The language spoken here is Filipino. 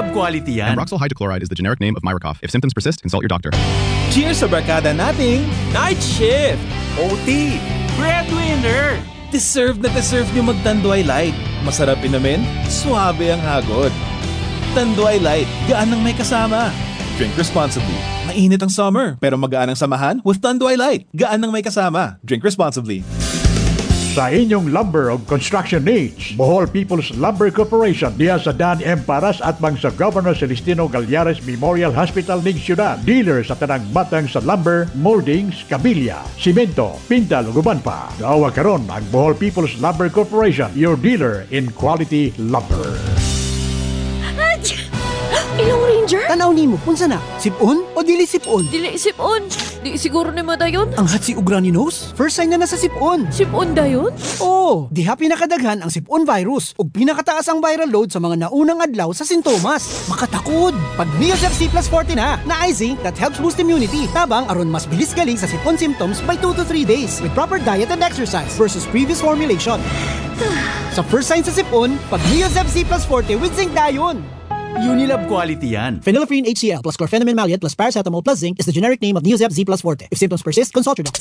Unilab quality yan. Ambroxol hydrochloride is the generic name of Myracough. If symptoms persist, consult your doctor. Cheers sa barkada nating Night Shift! OT! Breadwinner! Deserve na deserve nyo mag-Tanduay Light. Masarap inumin, suabe ang hagod. Tanduay Light, gaan ng may kasama. Drink responsibly. Mainit ang summer, pero magaan ang samahan with Tanduay Light. Gaan ng may kasama. Drink responsibly. Sa inyong lumber o construction needs, Bohol People's Lumber Corporation diya sa Dan M. Paras at bang sa Governor Celestino Gallares Memorial Hospital ng Ciudad. Dealer sa tanang batang sa lumber, moldings, kabilya, simento, pintal ug uban pa. Daawa karon ang Bohol People's Lumber Corporation, your dealer in quality lumber. Ilong Ranger? Tanaw nimo, unsa na? Sipon o dili sipon? Dili sipon. Di siguro ni mo dayon. Ang hatsi ug runny nose? First sign na nasa sipon. Sipon dayon? Oo, diha pinakadaghan ang sipon virus ug pinakataas ang viral load sa mga naunang adlaw sa sintomas. Makatakod. Pag Neosep C plus 40 na zinc that helps boost immunity. Tabang aron mas bilis galing sa sipon symptoms by 2 to 3 days with proper diet and exercise versus previous formulation. Sa first sign sa sipon, pag Neosep C plus 40 with zinc dayon. Unilab quality yan. Phenylephrine HCl plus chlorpheniramine maleate plus paracetamol plus zinc is the generic name of Neosep Z plus Forte. If symptoms persist, consult your doctor.